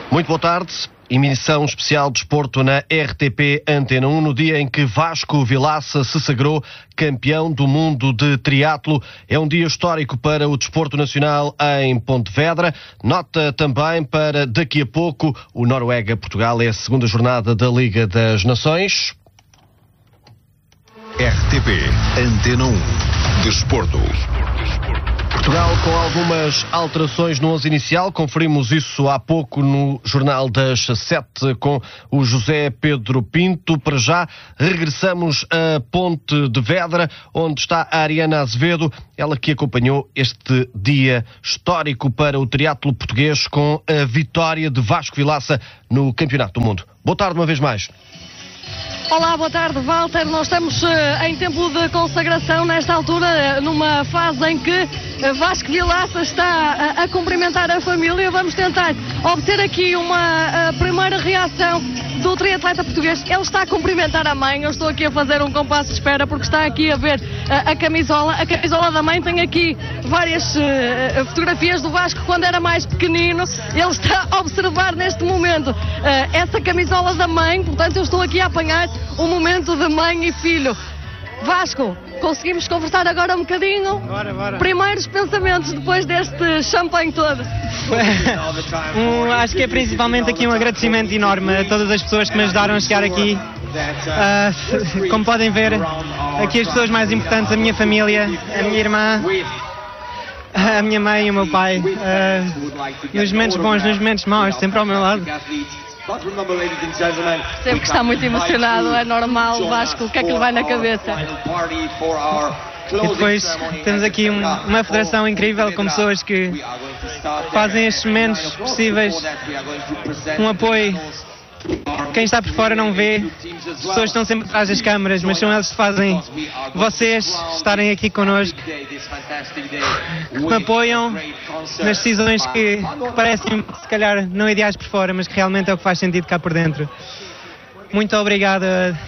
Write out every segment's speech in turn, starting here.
Muito boa tarde. Emissão especial de desporto na RTP Antena 1, no dia em que Vasco Vilaça se sagrou campeão do mundo de triatlo. É um dia histórico para o desporto nacional em Pontevedra. Nota também para daqui a pouco o Noruega-Portugal. É a segunda jornada da Liga das Nações. RTP Antena 1 Desporto. Portugal com algumas alterações no 11 inicial, conferimos isso há pouco no Jornal das 7 com o José Pedro Pinto. Para já regressamos a Ponte de Vedra, onde está a Ariana Azevedo, ela que acompanhou este dia histórico para o triatlo português com a vitória de Vasco Vilaça no Campeonato do Mundo. Boa tarde uma vez mais. Olá, boa tarde, Walter. Nós estamos em tempo de consagração, nesta altura, numa fase em que Vasco Vilaça está a cumprimentar a família. Vamos tentar obter aqui uma primeira reação do triatleta português. Ele está a cumprimentar a mãe. Eu estou aqui a fazer um compasso de espera porque está aqui a ver a camisola. A camisola da mãe tem aqui várias fotografias do Vasco quando era mais pequenino. Ele está a observar neste momento essa camisola da mãe. Portanto, eu estou aqui a apanhar um momento de mãe e filho. Vasco, conseguimos conversar agora um bocadinho? Bora. Primeiros pensamentos depois deste champanhe todo? Acho que é principalmente aqui um agradecimento enorme a todas as pessoas que me ajudaram a chegar aqui. Como podem ver, aqui as pessoas mais importantes, a minha família, a minha irmã, a minha mãe e o meu pai. Nos momentos bons, nos momentos maus, sempre ao meu lado. Sempre que está muito emocionado, é normal, Vasco, o que é que lhe vai na cabeça? E depois temos aqui uma federação incrível com pessoas que fazem estes momentos possíveis, um apoio. Quem está por fora não vê, as pessoas estão sempre atrás das câmaras, mas são eles que fazem vocês estarem aqui connosco, que me apoiam nas decisões que parecem, se calhar, não ideais por fora, mas que realmente é o que faz sentido cá por dentro. Muito obrigado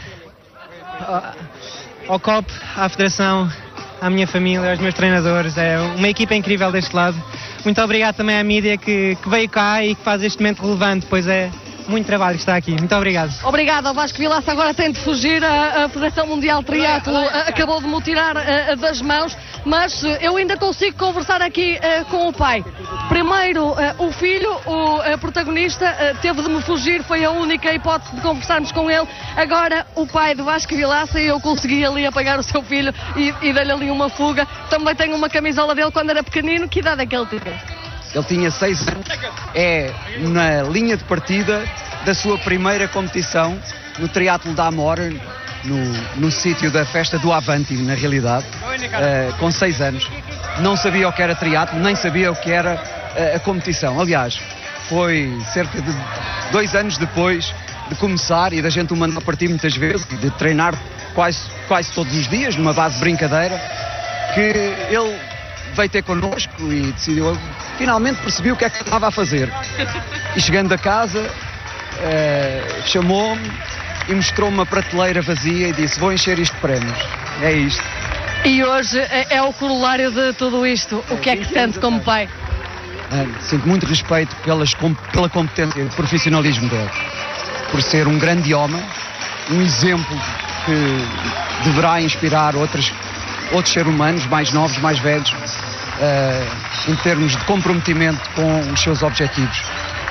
ao COP, à Federação, à minha família, aos meus treinadores, é uma equipa incrível deste lado. Muito obrigado também à mídia que veio cá e que faz este momento relevante, pois é muito trabalho que está aqui. Muito obrigado. Obrigado ao Vasco Vilaça. Agora tem de fugir. A Federação Mundial de Triatlo acabou de me tirar das mãos, mas eu ainda consigo conversar aqui com o pai. Primeiro, o filho, o protagonista, teve de me fugir, foi a única hipótese de conversarmos com ele. Agora, o pai de Vasco Vilaça, e eu consegui ali apanhar o seu filho e dar-lhe ali uma fuga. Também tenho uma camisola dele quando era pequenino. Que idade é que ele tinha? Ele tinha 6 anos, é na linha de partida da sua primeira competição no triatlo da Amora, no sítio da festa do Avanti, na realidade, com 6 anos. Não sabia o que era triatlo, nem sabia o que era a competição. Aliás, foi cerca de 2 anos depois de começar e da gente o mandar partir muitas vezes, de treinar quase todos os dias, numa base de brincadeira, que ele veio ter connosco e decidiu, finalmente percebi o que é que estava a fazer. E chegando a casa, chamou-me e mostrou-me uma prateleira vazia e disse: vou encher isto de prémios. É isto. E hoje é o corolário de tudo isto. O que é que sente como pai? Sinto muito respeito pela competência e profissionalismo dele. Por ser um grande homem, um exemplo que deverá inspirar outros seres humanos, mais novos, mais velhos, em termos de comprometimento com os seus objetivos.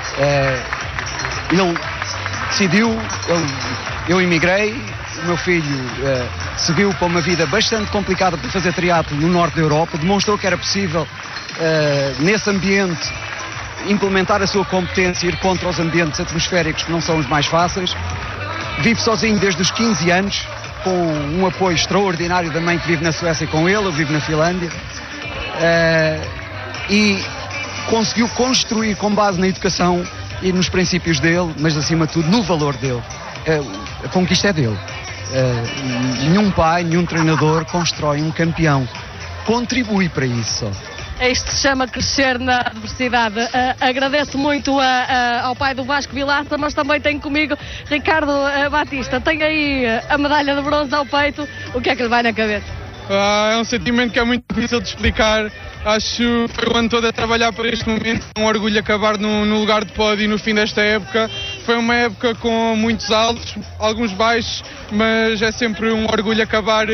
Ele decidiu, eu emigrei, o meu filho seguiu para uma vida bastante complicada para fazer triatlo no norte da Europa, demonstrou que era possível, nesse ambiente, implementar a sua competência e ir contra os ambientes atmosféricos que não são os mais fáceis. Vive sozinho desde os 15 anos, com um apoio extraordinário da mãe que vive na Suécia com ele, eu vivo na Finlândia, e conseguiu construir com base na educação e nos princípios dele, mas acima de tudo no valor dele. A conquista é dele. Nenhum pai, nenhum treinador constrói um campeão. Contribui para isso. É isto que se chama crescer na adversidade. Agradeço muito ao pai do Vasco Vilaça, mas também tenho comigo Ricardo Batista. Tem aí a medalha de bronze ao peito. O que é que lhe vai na cabeça? É um sentimento que é muito difícil de explicar. Acho que foi o ano todo a trabalhar para este momento. É um orgulho acabar no lugar de pódio no fim desta época. Foi uma época com muitos altos, alguns baixos, mas é sempre um orgulho acabar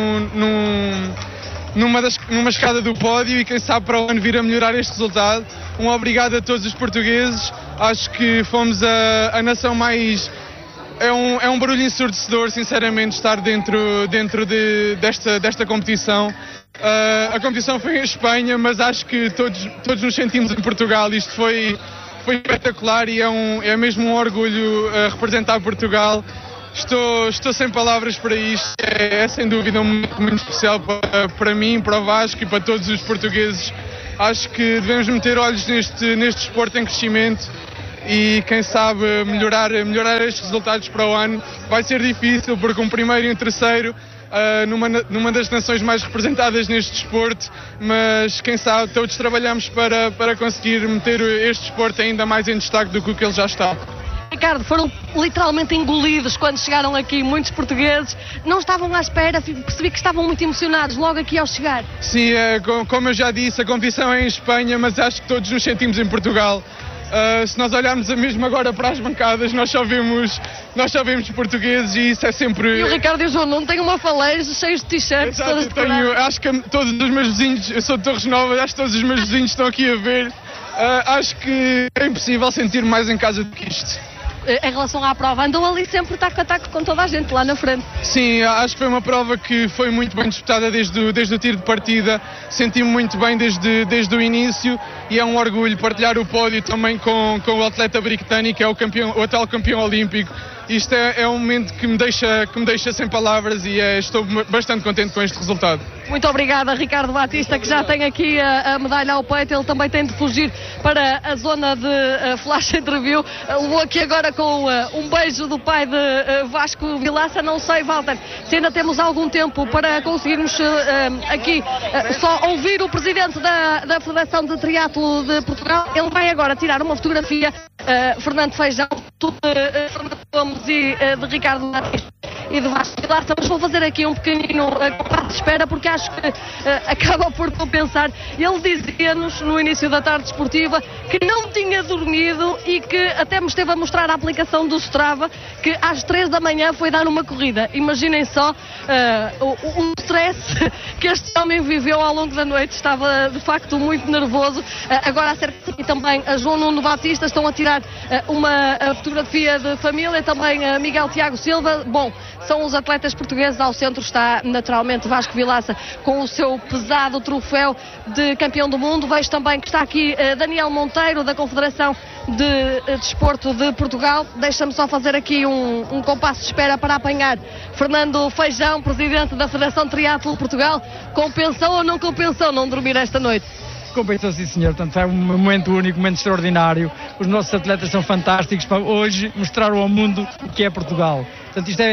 numa escada do pódio e quem sabe para o ano vir a melhorar este resultado. Um obrigado a todos os portugueses. Acho que fomos a nação mais... É um barulho ensurdecedor, sinceramente, estar dentro desta competição. A competição foi em Espanha, mas acho que todos nos sentimos em Portugal. Isto foi espetacular e é mesmo um orgulho representar Portugal. Estou sem palavras para isto. É sem dúvida um momento muito especial para mim, para o Vasco e para todos os portugueses. Acho que devemos meter olhos neste desporto em crescimento e quem sabe melhorar estes resultados para o ano. Vai ser difícil porque um primeiro e um terceiro numa das nações mais representadas neste desporto, mas quem sabe todos trabalhamos para conseguir meter este desporto ainda mais em destaque do que ele já está. Ricardo, foram literalmente engolidos quando chegaram aqui, muitos portugueses não estavam à espera, percebi que estavam muito emocionados logo aqui ao chegar. Sim, como eu já disse, a competição é em Espanha, mas acho que todos nos sentimos em Portugal. Se nós olharmos mesmo agora para as bancadas, nós só vemos portugueses e isso é sempre... E o Ricardo e o João não têm uma faleja cheios de t-shirts todas decoradas. Acho que todos os meus vizinhos, eu sou de Torres Novas, acho que todos os meus vizinhos estão aqui a ver. Acho que é impossível sentir-me mais em casa do que isto. Em relação à prova, andam ali sempre taco a taco com toda a gente lá na frente. Sim, acho que foi uma prova que foi muito bem disputada desde o tiro de partida. Senti-me muito bem desde o início e é um orgulho partilhar o pódio também com o atleta britânico, que é o atual campeão olímpico. Isto é um momento que me deixa sem palavras e estou bastante contente com este resultado. Muito obrigada, Ricardo Batista, que já tem aqui a medalha ao peito. Ele também tem de fugir para a zona de flash interview. Levou aqui agora com um beijo do pai de Vasco Vilaça. Não sei, Walter, se ainda temos algum tempo para conseguirmos aqui só ouvir o presidente da Federação de Triatlo de Portugal. Ele vai agora tirar uma fotografia, Fernando Feijão, Fernando Gomes e de Ricardo Batista e de Vasco Vilaça, mas vou fazer aqui um pequenino compasso de espera porque acho que acaba por compensar. Ele dizia-nos no início da tarde esportiva que não tinha dormido e que até me esteve a mostrar a aplicação do Strava, que às 3 da manhã foi dar uma corrida. Imaginem só o stress que este homem viveu ao longo da noite. Estava de facto muito nervoso. Agora acerca aqui também a João Nuno Batista, estão a tirar uma fotografia de família, também Miguel Tiago Silva. Bom, são os atletas portugueses. Ao centro está naturalmente Vasco Vilaça com o seu pesado troféu de campeão do mundo. Vejo também que está aqui Daniel Monteiro, da Confederação de Desporto de Portugal. Deixa-me só fazer aqui um compasso de espera para apanhar Fernando Feijão, presidente da Federação de Triatlo de Portugal. Compensou ou não compensou não dormir esta noite? Compensou, sim, senhor. Portanto, foi um momento único, um momento extraordinário. Os nossos atletas são fantásticos para hoje mostraram ao mundo o que é Portugal. Portanto, isto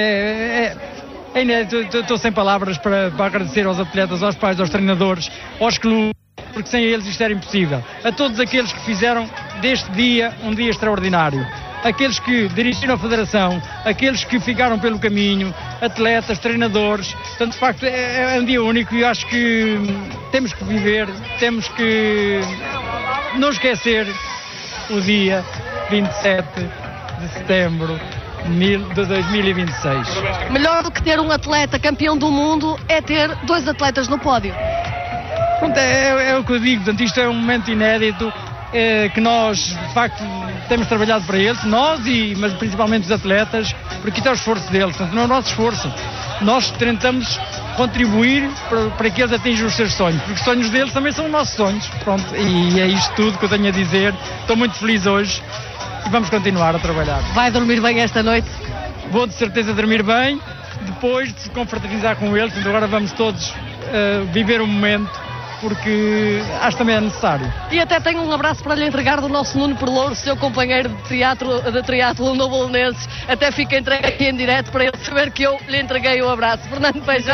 estou sem palavras para agradecer aos atletas, aos pais, aos treinadores, aos clubes, porque sem eles isto era impossível. A todos aqueles que fizeram deste dia um dia extraordinário. Aqueles que dirigiram a Federação, aqueles que ficaram pelo caminho, atletas, treinadores. Portanto, de facto, é um dia único e acho que temos que viver, temos que não esquecer o dia 27 de setembro de 2026. Melhor do que ter um atleta campeão do mundo é ter 2 atletas no pódio. Pronto, é o que eu digo, portanto, isto é um momento inédito. Que nós, de facto, temos trabalhado para eles, mas principalmente os atletas, porque isto é o esforço deles, portanto, não é o nosso esforço. Nós tentamos contribuir para que eles atinjam os seus sonhos, porque os sonhos deles também são os nossos sonhos. Pronto, e é isto tudo que eu tenho a dizer. Estou muito feliz hoje e vamos continuar a trabalhar. Vai dormir bem esta noite? Vou de certeza dormir bem, depois de se confraternizar com eles, então agora vamos todos viver o momento, porque acho que também é necessário. E até tenho um abraço para lhe entregar do nosso Nuno Perlouro, seu companheiro de triatlo no Bolonenses. Até fica entregue aqui em direto para ele saber que eu lhe entreguei o abraço. Fernando Feijão.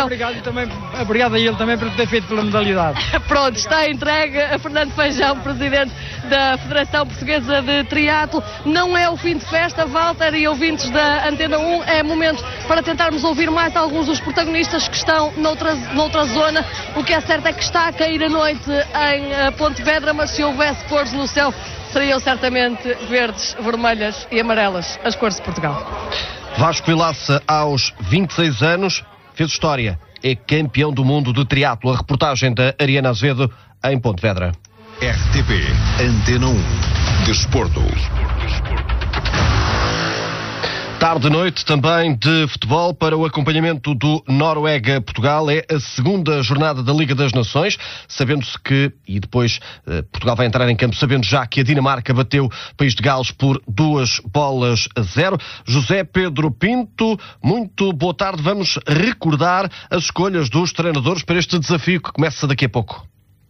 Obrigado a ele também por ter feito pela modalidade. Pronto, está entregue a Fernando Feijão, presidente da Federação Portuguesa de Triatlo. Não é o fim de festa, Walter e ouvintes da Antena 1, é momento para tentarmos ouvir mais alguns dos protagonistas que estão noutra zona. O que é certo é que está a cair a noite em Pontevedra, mas se houvesse cores no céu, seriam certamente verdes, vermelhas e amarelas, as cores de Portugal. Vasco Vilaça, aos 26 anos, fez história. É campeão do mundo de triatlo. A reportagem da Ariana Azevedo em Pontevedra. RTP Antena 1 Desporto. Tarde e noite também de futebol para o acompanhamento do Noruega-Portugal. É a segunda jornada da Liga das Nações, sabendo-se que, e depois Portugal vai entrar em campo, sabendo já que a Dinamarca bateu o País de Gales por 2-0. José Pedro Pinto, muito boa tarde. Vamos recordar as escolhas dos treinadores para este desafio que começa daqui a pouco.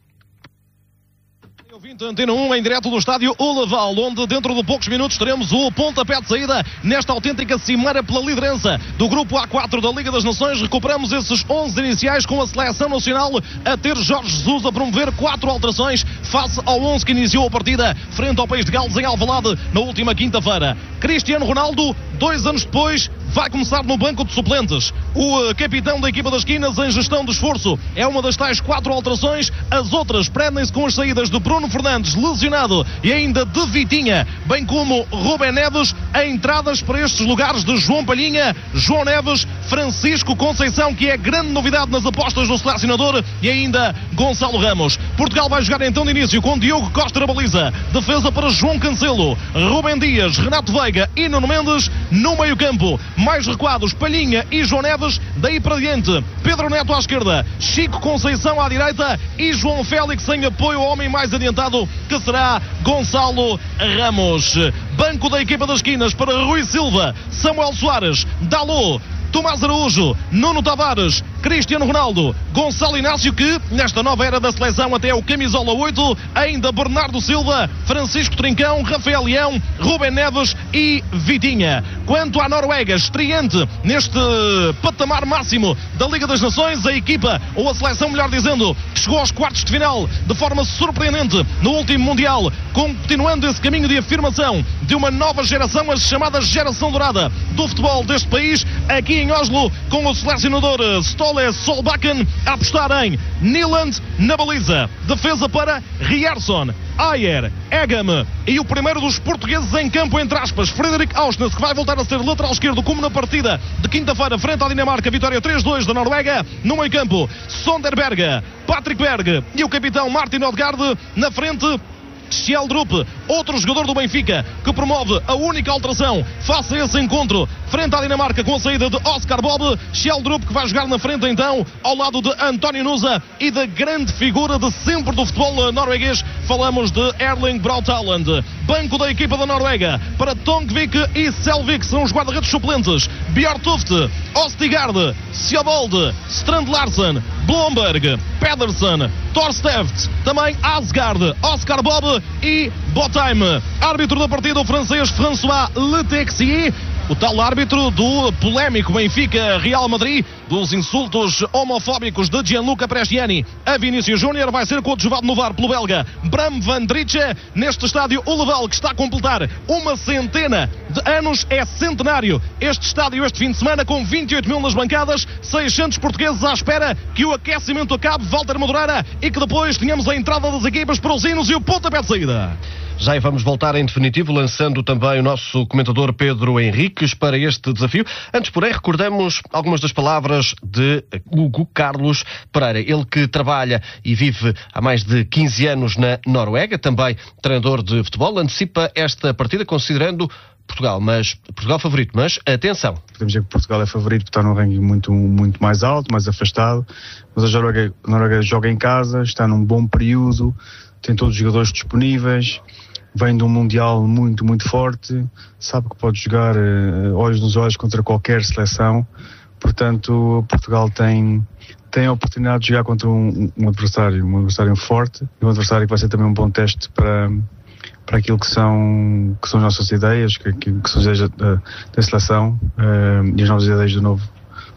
Antena 1 em direto do estádio Olaval, onde dentro de poucos minutos teremos o pontapé de saída nesta autêntica cimeira pela liderança do grupo A4 da Liga das Nações. Recuperamos esses 11 iniciais com a seleção nacional a ter Jorge Jesus a promover 4 alterações face ao 11 que iniciou a partida frente ao País de Gales em Alvalade na última quinta-feira. Cristiano Ronaldo, 2 anos depois, vai começar no banco de suplentes. O capitão da equipa das esquinas em gestão de esforço é uma das tais 4 alterações. As outras prendem-se com as saídas de Bruno Fernandes, lesionado, e ainda de Vitinha, bem como Rubén Neves. Entradas para estes lugares de João Palhinha, João Neves, Francisco Conceição, que é grande novidade nas apostas do selecionador, e ainda Gonçalo Ramos. Portugal vai jogar então de início com Diogo Costa na baliza, defesa para João Cancelo, Rubem Dias, Renato Veiga e Nuno Mendes no meio-campo. Mais recuados, Palhinha e João Neves. Daí para diante, Pedro Neto à esquerda, Chico Conceição à direita e João Félix em apoio ao homem mais adiantado, que será Gonçalo Ramos. Banco da equipa das esquinas para Rui Silva, Samuel Soares, Dalot, Tomás Araújo, Nuno Tavares, Cristiano Ronaldo, Gonçalo Inácio, que nesta nova era da seleção até o camisola 8, ainda Bernardo Silva, Francisco Trincão, Rafael Leão, Rubén Neves e Vitinha. Quanto à Noruega, estreante neste patamar máximo da Liga das Nações, a equipa, ou a seleção melhor dizendo, que chegou aos quartos de final de forma surpreendente no último Mundial, continuando esse caminho de afirmação de uma nova geração, a chamada geração dourada do futebol deste país, aqui em Oslo, com o selecionador Ståle Solbakken a apostar em Nyland na baliza, defesa para Ryerson, Ayer, Egam e o primeiro dos portugueses em campo, entre aspas, Fredrik Aursnes, que vai voltar a ser lateral esquerdo como na partida de quinta-feira frente à Dinamarca, vitória 3-2 da Noruega. No meio campo, Sonderberg, Patrick Berg e o capitão Martin Odegaard. Na frente, Schjelderup, outro jogador do Benfica, que promove a única alteração face a esse encontro frente à Dinamarca com a saída de Oscar Bob. Schjelderup, que vai jogar na frente então ao lado de António Nusa e da grande figura de sempre do futebol norueguês, falamos de Erling Braut Haaland. Banco da equipa da Noruega para Tongvik e Selvik, são os guarda-redes suplentes. Bjartuft, Ostigard, Sjovold, Strand Larsen, Blomberg, Pedersen, Torsteft, também Asgard, Oscar Bob e Botheim. Árbitro da partida, o francês François Letexier, o tal árbitro do polémico Benfica Real Madrid, dos insultos homofóbicos de Gianluca Prestiani a Vinícius Júnior, vai ser coadjuvado no VAR pelo belga Bram van Drieche, neste estádio Olaval, que está a completar uma centena de anos. É centenário este estádio este fim de semana, com 28 mil nas bancadas, 600 portugueses à espera que o aquecimento acabe, Walter Madureira, e que depois tenhamos a entrada das equipas para os hinos e o pontapé de saída. Já aí vamos voltar em definitivo, lançando também o nosso comentador Pedro Henriques para este desafio. Antes, porém, recordamos algumas das palavras de Hugo Carlos Pereira. Ele que trabalha e vive há mais de 15 anos na Noruega, também treinador de futebol, antecipa esta partida considerando Portugal favorito, mas atenção. Podemos dizer que Portugal é favorito porque está num ranking muito mais alto, mais afastado, mas a Noruega joga em casa, está num bom período, tem todos os jogadores disponíveis, vem de um Mundial muito forte, sabe que pode jogar olhos nos olhos contra qualquer seleção. Portanto, Portugal tem a oportunidade de jogar contra um adversário forte, um adversário que vai ser também um bom teste para aquilo que são as nossas ideias, que são as ideias da seleção e as novas ideias do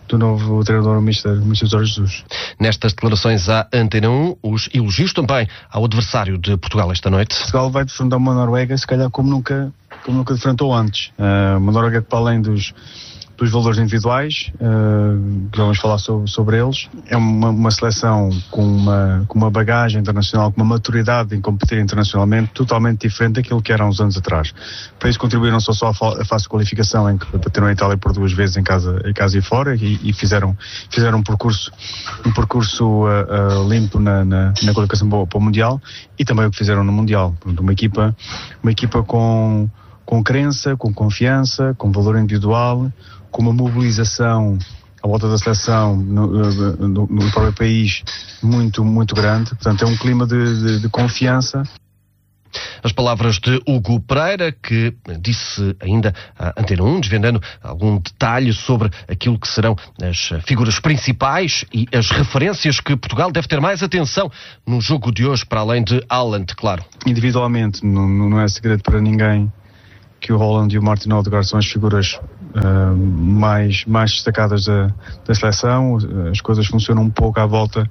treinador Mr. Jorge Jesus. Nestas declarações à Antena 1, os elogios também ao adversário de Portugal esta noite. Portugal vai defrontar uma Noruega, se calhar como nunca defrontou antes. Uma Noruega que, para além dos valores individuais, que vamos falar sobre eles, é uma seleção com uma bagagem internacional, com uma maturidade em competir internacionalmente totalmente diferente daquilo que era há uns anos atrás. Para isso contribuíram só à fase de qualificação, em que bateram a Itália por 2 vezes em casa e fora, e fizeram um percurso limpo na qualificação para o Mundial, e também o que fizeram no Mundial. Uma equipa com crença, com confiança, com valor individual, com uma mobilização à volta da seleção no próprio país muito, muito grande. Portanto, é um clima de confiança. As palavras de Hugo Pereira, que disse ainda à Antena 1, desvendando algum detalhe sobre aquilo que serão as figuras principais e as referências que Portugal deve ter mais atenção no jogo de hoje, para além de Haaland, claro. Individualmente, não é segredo para ninguém que o Haaland e o Martin Odegaard são as figuras mais destacadas da seleção. As coisas funcionam um pouco à volta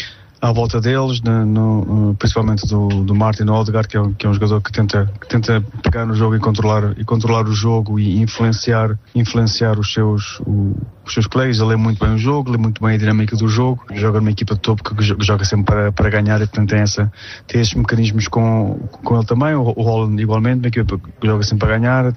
deles, principalmente do Martin Odegaard, que é um jogador que tenta pegar no jogo e controlar o jogo e influenciar os seus colegas. Ele lê muito bem o jogo, lê muito bem a dinâmica do jogo, joga numa equipa de topo que joga sempre para ganhar, e portanto tem estes mecanismos com ele também. O Haaland igualmente, uma equipa que joga sempre para ganhar,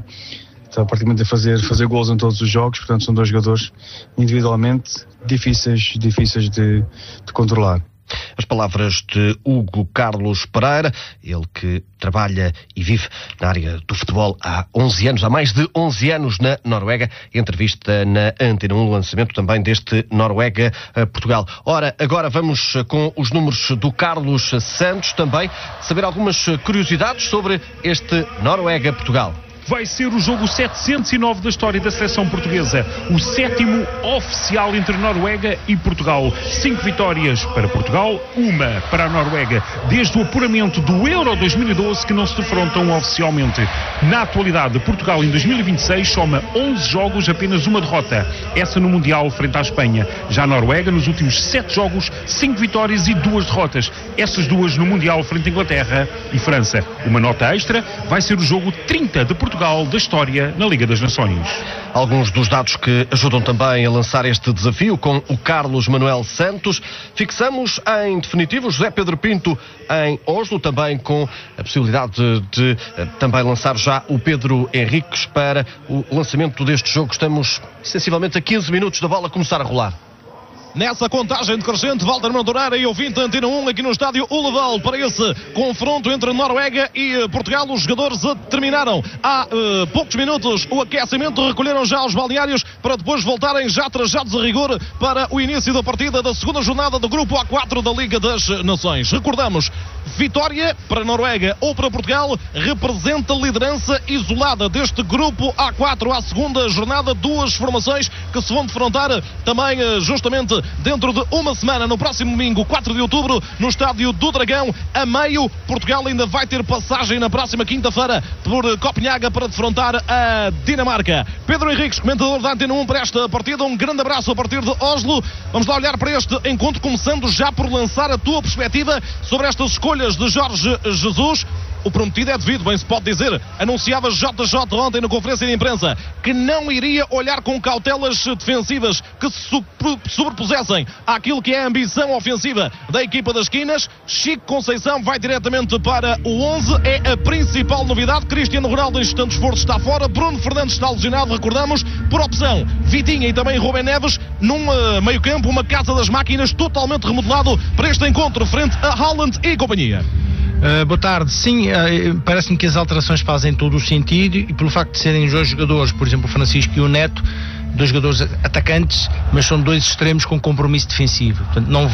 está praticamente a fazer gols em todos os jogos. Portanto, são 2 jogadores individualmente difíceis de controlar. As palavras de Hugo Carlos Pereira, ele que trabalha e vive na área do futebol há mais de 11 anos na Noruega. Entrevista na Antena 1, lançamento também deste Noruega-Portugal. Ora, agora vamos com os números do Carlos Santos, também saber algumas curiosidades sobre este Noruega-Portugal. Vai ser o jogo 709 da história da seleção portuguesa, o 7º oficial entre Noruega e Portugal. 5 vitórias para Portugal, 1 para a Noruega, desde o apuramento do Euro 2012, que não se defrontam oficialmente. Na atualidade, Portugal em 2026 soma 11 jogos, apenas 1 derrota, essa no Mundial frente à Espanha. Já a Noruega, nos últimos 7 jogos, 5 vitórias e 2 derrotas, essas 2 no Mundial frente à Inglaterra e França. Uma nota extra, vai ser o jogo 30 de Portugal da história na Liga das Nações. Alguns dos dados que ajudam também a lançar este desafio com o Carlos Manuel Santos. Fixamos em definitivo José Pedro Pinto em Oslo, também com a possibilidade de também lançar já o Pedro Henriques para o lançamento deste jogo. Estamos sensivelmente a 15 minutos da bola começar a rolar. Nessa contagem decrescente, Walter Montoneira e ouvinte Antena 1 aqui no estádio Ullevall para esse confronto entre Noruega e Portugal. Os jogadores terminaram há poucos minutos o aquecimento, recolheram já os balneários para depois voltarem já trajados a rigor para o início da partida da segunda jornada do Grupo A4 da Liga das Nações. Recordamos, vitória para Noruega ou para Portugal representa a liderança isolada deste Grupo A4 à segunda jornada. 2 formações que se vão defrontar também justamente dentro de uma semana, no próximo domingo, 4 de outubro, no estádio do Dragão, a meio. Portugal ainda vai ter passagem na próxima quinta-feira por Copenhaga para defrontar a Dinamarca. Pedro Henriques, comentador da Antena 1 para esta partida, um grande abraço a partir de Oslo. Vamos lá olhar para este encontro, começando já por lançar a tua perspectiva sobre estas escolhas de Jorge Jesus. O prometido é devido, bem se pode dizer. Anunciava JJ ontem na conferência de imprensa que não iria olhar com cautelas defensivas que se sobrepusessem àquilo que é a ambição ofensiva da equipa das Quinas. Chico Conceição vai diretamente para o 11, é a principal novidade. Cristiano Ronaldo em tanto esforço está fora, Bruno Fernandes está lesionado, recordamos. Por opção, Vitinha e também Rubem Neves num meio campo, uma casa das máquinas totalmente remodelado para este encontro frente a Haaland e companhia. Boa tarde. Sim, parece-me que as alterações fazem todo o sentido, e pelo facto de serem 2 jogadores, por exemplo o Francisco e o Neto, 2 jogadores atacantes, mas são 2 extremos com compromisso defensivo. Portanto, não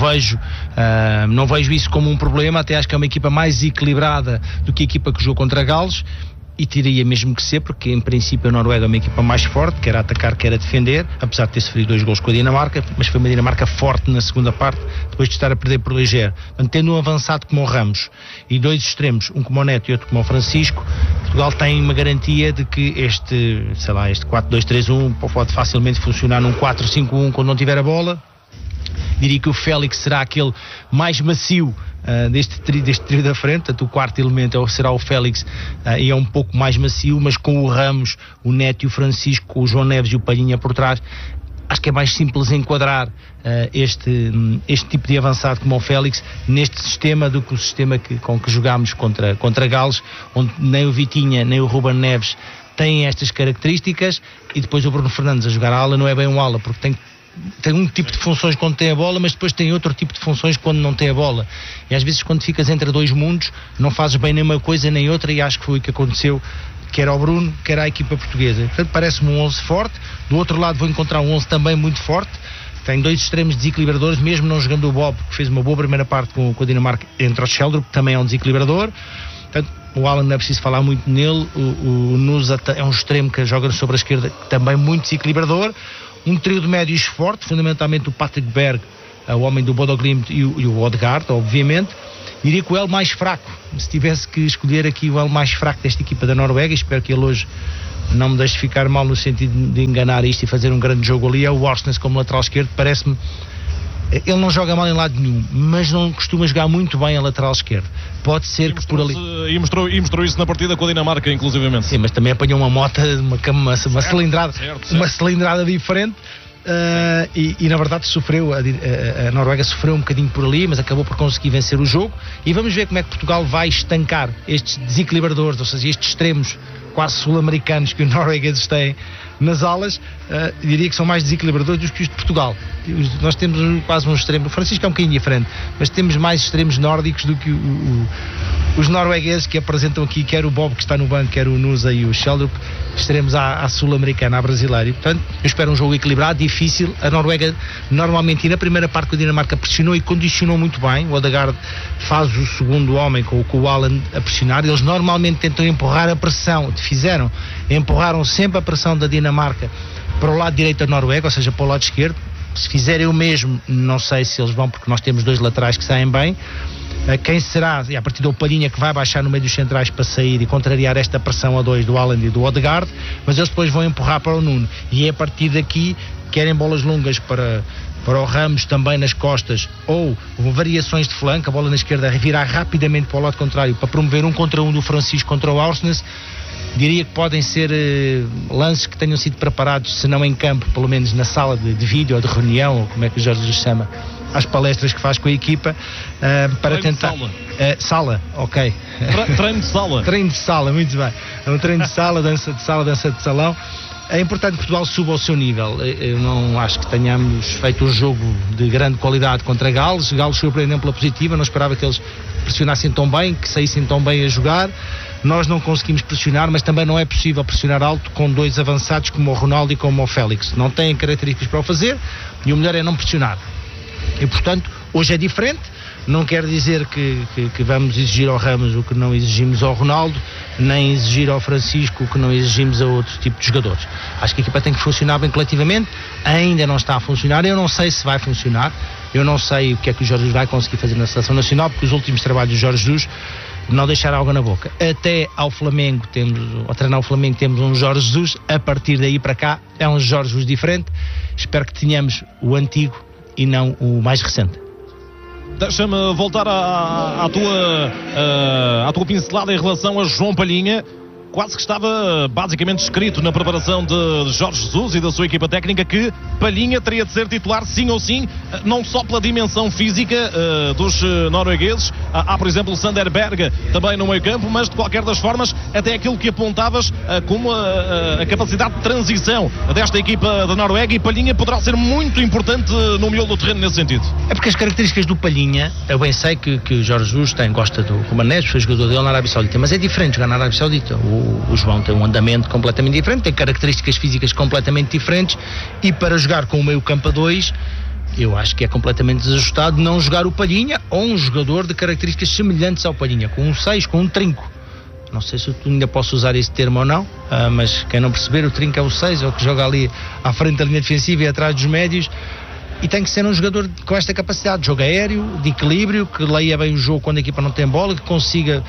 vejo isso como um problema. Até acho que é uma equipa mais equilibrada do que a equipa que jogou contra Gales, e teria mesmo que ser, porque em princípio a Noruega é uma equipa mais forte, quer a atacar, quer a defender, apesar de ter sofrido 2 gols com a Dinamarca, mas foi uma Dinamarca forte na segunda parte, depois de estar a perder por ligeiro. Mantendo um avançado como o Ramos e 2 extremos, um como o Neto e outro como o Francisco, Portugal tem uma garantia de que este 4-2-3-1 pode facilmente funcionar num 4-5-1 quando não tiver a bola. Diria que o Félix será aquele mais macio deste trio da frente, portanto o quarto elemento será o Félix, e é um pouco mais macio, mas com o Ramos, o Neto e o Francisco, o João Neves e o Palhinha por trás, acho que é mais simples enquadrar este tipo de avançado como o Félix neste sistema do que o sistema com que jogámos contra Gales, onde nem o Vitinha nem o Ruben Neves têm estas características, e depois o Bruno Fernandes a jogar a ala não é bem um ala, porque tem um tipo de funções quando tem a bola, mas depois tem outro tipo de funções quando não tem a bola, e às vezes quando ficas entre dois mundos não fazes bem nem uma coisa nem outra, e acho que foi o que aconteceu, quer ao Bruno, quer à equipa portuguesa. Portanto, parece-me um 11 forte. Do outro lado vou encontrar um 11 também muito forte, tem dois extremos desequilibradores, mesmo não jogando o Bob, que fez uma boa primeira parte com a Dinamarca, entre o Sheldrup, que também é um desequilibrador. Portanto, o Alan não é preciso falar muito nele, o Nusa é um extremo que joga sobre a esquerda, também muito desequilibrador. Um trio de médios forte, fundamentalmente o Patrick Berg, o homem do Bodo Glimt, e o Odegaard, obviamente. Diria que o elo mais fraco, se tivesse que escolher aqui o elo mais fraco desta equipa da Noruega, espero que ele hoje não me deixe ficar mal no sentido de enganar isto e fazer um grande jogo ali, é o Orsnes como lateral esquerdo. Parece-me, ele não joga mal em lado nenhum, mas não costuma jogar muito bem a lateral esquerdo. Pode ser que por ali... E mostrou isso na partida com a Dinamarca, inclusivamente. Sim, mas também apanhou uma moto, uma cilindrada, certo. Uma cilindrada diferente. E na verdade a Noruega sofreu um bocadinho por ali, mas acabou por conseguir vencer o jogo, e vamos ver como é que Portugal vai estancar estes desequilibradores, ou seja, estes extremos quase sul-americanos que os noruegueses têm nas alas. Diria que são mais desequilibradores do que os de Portugal. Nós temos quase um extremo, o Francisco é um bocadinho diferente, mas temos mais extremos nórdicos do que os noruegueses que apresentam aqui, quer o Bob que está no banco, quer o Nusa e o Sheldrup, extremos à sul-americana, à brasileira. E, portanto, eu espero um jogo equilibrado, difícil. A Noruega normalmente, e na primeira parte com a Dinamarca, pressionou e condicionou muito bem. O Odegaard faz o segundo homem com o Alan a pressionar. Eles normalmente tentam empurrar a pressão, empurraram sempre a pressão da Dinamarca para o lado direito da Noruega, ou seja, para o lado esquerdo. Se fizerem o mesmo, não sei se eles vão, porque nós temos dois laterais que saem bem. Quem será, e a partir do Palhinha, que vai baixar no meio dos centrais para sair e contrariar esta pressão a dois do Alan e do Odegaard, mas eles depois vão empurrar para o Nuno, e é a partir daqui, querem bolas longas para o Ramos também nas costas, ou variações de flanco, a bola na esquerda virar rapidamente para o lado contrário para promover 1 contra 1 do Francisco contra o Orsnes. Diria que podem ser lances que tenham sido preparados, se não em campo, pelo menos na sala de vídeo ou de reunião, ou como é que o Jorge chama, às palestras que faz com a equipa, para treino tentar... Sala, ok. Treino de sala. Treino de sala, muito bem. É um treino de sala, dança de salão. É importante que Portugal suba ao seu nível. Eu não acho que tenhamos feito um jogo de grande qualidade contra Gales. Gales surpreendeu pela positiva, não esperava que eles pressionassem tão bem, que saíssem tão bem a jogar. Nós não conseguimos pressionar, mas também não é possível pressionar alto com dois avançados como o Ronaldo e como o Félix. Não têm características para o fazer, e o melhor é não pressionar. E portanto, hoje é diferente. Não quer dizer que vamos exigir ao Ramos o que não exigimos ao Ronaldo, nem exigir ao Francisco o que não exigimos a outro tipo de jogadores. Acho que a equipa tem que funcionar bem coletivamente. Ainda não está a funcionar. Eu não sei se vai funcionar. Eu não sei o que é que o Jorge Jesus vai conseguir fazer na Seleção Nacional, porque os últimos trabalhos do Jorge Jesus não deixaram água na boca. Até ao Flamengo ao treinar o Flamengo temos um Jorge Jesus. A partir daí para cá é um Jorge Jesus diferente. Espero que tenhamos o antigo e não o mais recente. Deixa-me voltar à tua pincelada em relação a João Palhinha. Quase que estava basicamente escrito na preparação de Jorge Jesus e da sua equipa técnica que Palhinha teria de ser titular sim ou sim, não só pela dimensão física dos noruegueses. Há, por exemplo, o Sander Berge também no meio campo, mas de qualquer das formas até aquilo que apontavas como a capacidade de transição desta equipa da Noruega, e Palhinha poderá ser muito importante no miolo do terreno nesse sentido. É porque as características do Palhinha, eu bem sei que o Jorge Jesus gosta do Ruben Neves, foi jogador dele na Arábia Saudita, mas é diferente jogar na Arábia Saudita. O João tem um andamento completamente diferente, tem características físicas completamente diferentes, e para jogar com o meio campo a 2, eu acho que é completamente desajustado não jogar o Palhinha ou um jogador de características semelhantes ao Palhinha, com um 6, com um trinco. Não sei se eu ainda posso usar esse termo ou não, mas quem não perceber, o trinco é o 6, é o que joga ali à frente da linha defensiva e atrás dos médios. E tem que ser um jogador com esta capacidade de jogo aéreo, de equilíbrio, que leia bem o jogo quando a equipa não tem bola, que consiga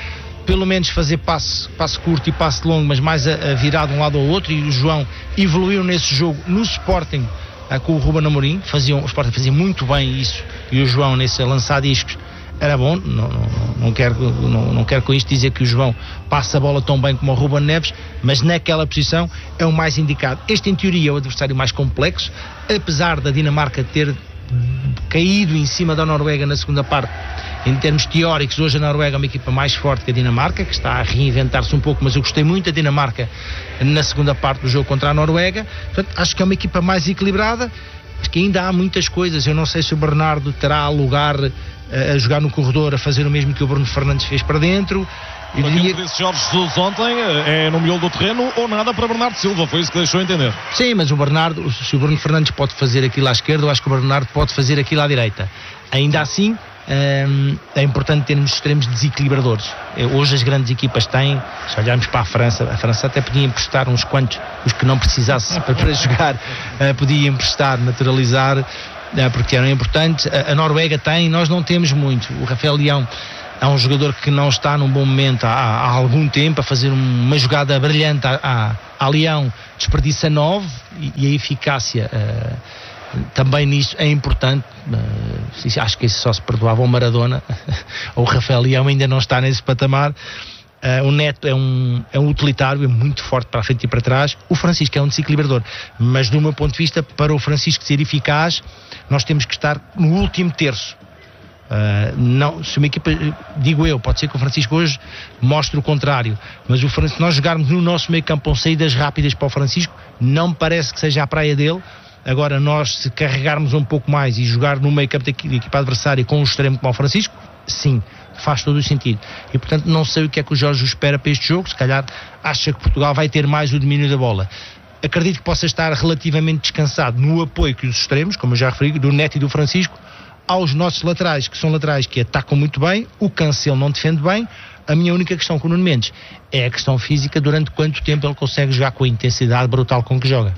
pelo menos fazer passe curto e passe longo, mas mais a virar de um lado ao outro, e o João evoluiu nesse jogo no Sporting com o Ruben Amorim. O Sporting fazia muito bem isso, e o João nesse lançar discos era bom. Não quero com isto dizer que o João passa a bola tão bem como o Ruben Neves, mas naquela posição é o mais indicado. Este, em teoria, é o adversário mais complexo, apesar da Dinamarca ter caído em cima da Noruega na segunda parte. Em termos teóricos, hoje a Noruega é uma equipa mais forte que a Dinamarca, que está a reinventar-se um pouco, mas eu gostei muito da Dinamarca na segunda parte do jogo contra a Noruega. Portanto, acho que é uma equipa mais equilibrada, mas que ainda há muitas coisas. Eu não sei se o Bernardo terá lugar a jogar no corredor, a fazer o mesmo que o Bruno Fernandes fez para dentro. Aquilo que disse Jorge Jesus ontem é no miolo do terreno ou nada para Bernardo Silva, foi isso que deixou entender. Sim, mas se o Bruno Fernandes pode fazer aquilo à esquerda, eu acho que o Bernardo pode fazer aquilo à direita. Ainda assim, é importante termos extremos desequilibradores. Hoje as grandes equipas têm, se olharmos para a França até podia emprestar uns quantos, os que não precisasse para jogar, podia emprestar, naturalizar, porque eram importantes. A Noruega tem, nós não temos muito. O Rafael Leão é um jogador que não está num bom momento há algum tempo, a fazer uma jogada brilhante a Leão, desperdiça 9, e a eficácia também nisso é importante. Acho que isso só se perdoava ao Maradona. O Rafael Leão ainda não está nesse patamar. O Neto é um utilitário, é muito forte para a frente e para trás. O Francisco é um desequilibrador, mas do meu ponto de vista, para o Francisco ser eficaz, nós temos que estar no último terço. Se uma equipa, digo eu, pode ser que o Francisco hoje mostre o contrário, mas se nós jogarmos no nosso meio campo com saídas rápidas para o Francisco, não me parece que seja a praia dele. Agora, nós, se carregarmos um pouco mais e jogar no meio campo da equipa adversária com um extremo como o Francisco, sim, faz todo o sentido. E portanto não sei o que é que o Jorge espera para este jogo. Se calhar acha que Portugal vai ter mais o domínio da bola. Acredito que possa estar relativamente descansado no apoio que os extremos, como eu já referi, do Neto e do Francisco, aos nossos laterais, que são laterais que atacam muito bem. O Cancelo não defende bem. A minha única questão com o Nuno Mendes é a questão física, durante quanto tempo ele consegue jogar com a intensidade brutal com que joga.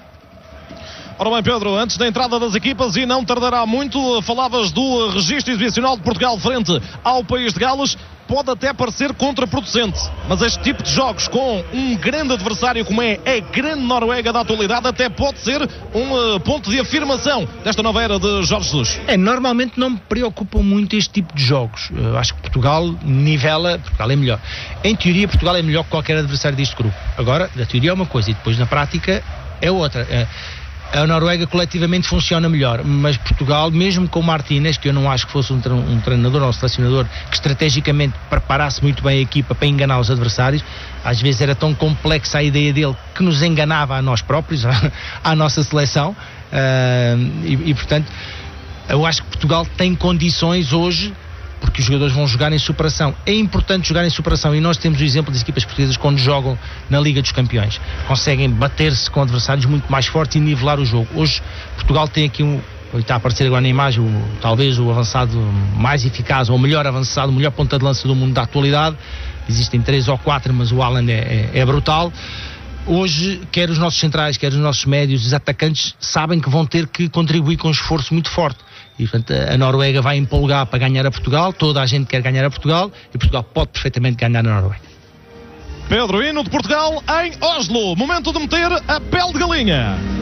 Ora bem, Pedro, antes da entrada das equipas, e não tardará muito, falavas do registro exibicional de Portugal frente ao País de Gales. Pode até parecer contraproducente, mas este tipo de jogos com um grande adversário como é a grande Noruega da atualidade, até pode ser um ponto de afirmação desta nova era de Jorge Jesus. Normalmente não me preocupam muito este tipo de jogos. Eu acho que Portugal é melhor. Em teoria, Portugal é melhor que qualquer adversário deste grupo. Agora, a teoria é uma coisa e depois na prática é outra. A Noruega coletivamente funciona melhor, mas Portugal, mesmo com o Martínez, que eu não acho que fosse um treinador ou um selecionador que estrategicamente preparasse muito bem a equipa para enganar os adversários, às vezes era tão complexa a ideia dele que nos enganava a nós próprios, à nossa seleção, e portanto eu acho que Portugal tem condições hoje, porque os jogadores vão jogar em superação. É importante jogar em superação, e nós temos o exemplo das equipas portuguesas quando jogam na Liga dos Campeões. Conseguem bater-se com adversários muito mais fortes e nivelar o jogo. Hoje, Portugal tem aqui está a aparecer agora na imagem, talvez o avançado mais eficaz, ou o melhor avançado, o melhor ponta de lança do mundo da atualidade. Existem 3 ou 4, mas o Haaland é brutal. Hoje, quer os nossos centrais, quer os nossos médios, os atacantes, sabem que vão ter que contribuir com um esforço muito forte. E, portanto, a Noruega vai empolgar para ganhar a Portugal. Toda a gente quer ganhar a Portugal, e Portugal pode perfeitamente ganhar na Noruega. Pedro, hino de Portugal em Oslo. Momento de meter a pele de galinha.